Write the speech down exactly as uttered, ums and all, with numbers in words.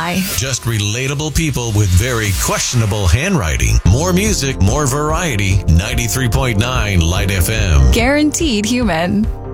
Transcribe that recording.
Lie. Just relatable people with very questionable handwriting. More music, more variety. ninety-three point nine Light F M. Guaranteed human.